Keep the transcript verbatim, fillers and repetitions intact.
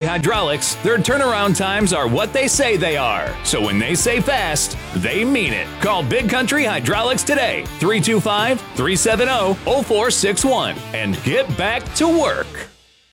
Hydraulics, their turnaround times are what they say they are. So when they say fast, they mean it. Call Big Country Hydraulics today, three two five, three seven zero, zero four six one, and get back to work.